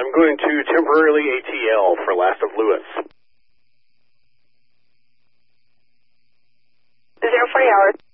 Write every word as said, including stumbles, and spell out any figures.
I'm going to temporarily A T L for Last of Lewis. zero forty hours.